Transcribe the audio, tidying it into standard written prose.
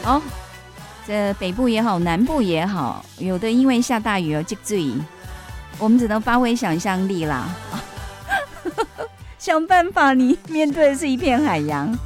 哦，这北部也好，南部也好，有的因为下大雨而积水，我们只能发挥想象力啦，想办法。你面对的是一片海洋，